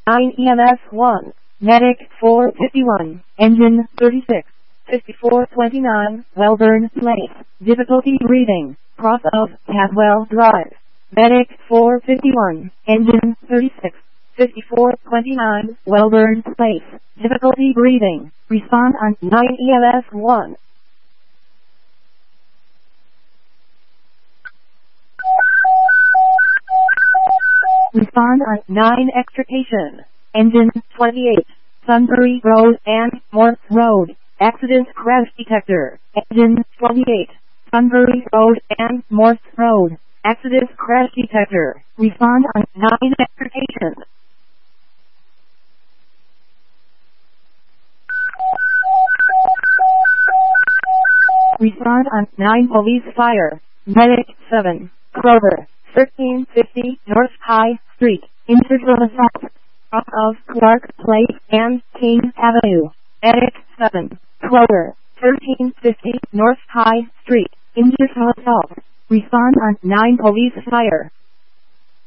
9 EMS 1. Medic 451. Engine 36. 5429. Wellburn Place. Difficulty breathing. Cross of Cadwell Drive. Medic 451. Engine 36. 5429. Wellburn Place. Difficulty breathing. Respond on 9 EMS 1. Respond on 9 extrication. Engine 28. Sunbury Road and Morse Road. Accident crash detector. Engine 28. Sunbury Road and Morse Road. Accident crash detector. Respond on 9 extrication. Respond on 9 police fire. Medic 7. Kroger. 1350 North High Street, Interville Assault, off of Clark Place and King Avenue. Medic 7, Kroger, 1350 North High Street, Interville Assault. Respond on 9 police fire.